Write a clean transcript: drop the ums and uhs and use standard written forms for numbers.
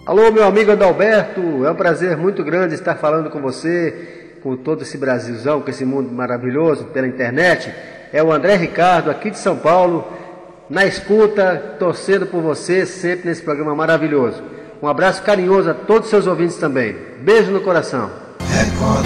Alô, meu amigo Adalberto, é um prazer muito grande estar falando com você, com todo esse Brasilzão, com esse mundo maravilhoso pela internet. É o André Ricardo, aqui de São Paulo, na escuta, torcendo por você sempre nesse programa maravilhoso. Um abraço carinhoso a todos os seus ouvintes também. Beijo no coração.